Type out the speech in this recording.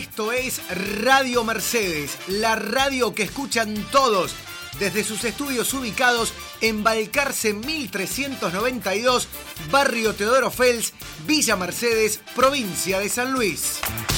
Esto es Radio Mercedes, la radio que escuchan todos desde sus estudios ubicados en Balcarce 1392, Barrio Teodoro Fels, Villa Mercedes, provincia de San Luis.